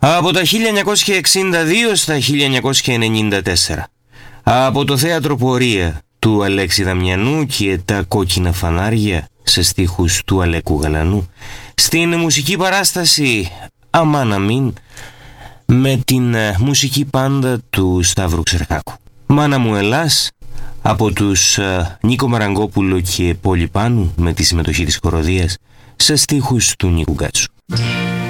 Από τα 1962 στα 1994. Από το θέατρο Πορεία του Αλέξη Δαμιανού και τα κόκκινα φανάρια σε στίχους του Αλέκου Γαλανού. Στην μουσική παράσταση Αμάν Αμήν με την μουσική πάντα του Σταύρου Ξερχάκου. Μάνα μου Ελλάς από τους Νίκο Μαραγκόπουλο και Πόλη Πάνου με τη συμμετοχή της χοροδίας σε στίχους του Νίκου Γκάτσου.